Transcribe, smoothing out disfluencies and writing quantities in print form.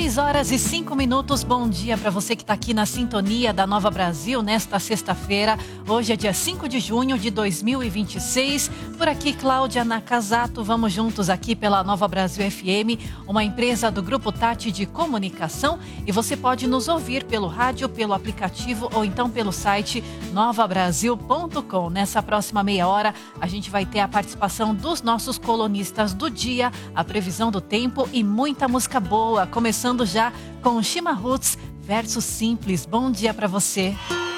6h05. Bom dia para você que está aqui na sintonia da Nova Brasil nesta sexta-feira. Hoje é dia 5 de junho de 2026. Por aqui, Cláudia Nakazato. Vamos juntos aqui pela Nova Brasil FM, uma empresa do Grupo Tati de Comunicação. E você pode nos ouvir pelo rádio, pelo aplicativo ou então pelo site novabrasil.com. Nessa próxima meia hora, a gente vai ter a participação dos nossos colunistas do dia, a previsão do tempo e muita música boa. Começando já com Shima Roots, Verso Simples. Bom dia para você.